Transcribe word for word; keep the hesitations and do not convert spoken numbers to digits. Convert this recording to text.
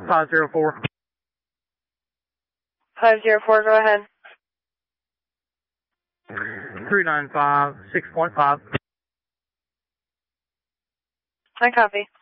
five zero four. five zero four, go ahead. three nine five, six point five. I copy.